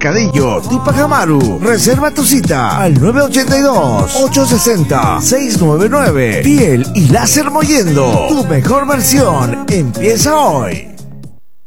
Mercadillo, Tupac Amaru. Reserva tu cita al 982-860-699. Piel y láser mollendo. Tu mejor versión empieza hoy.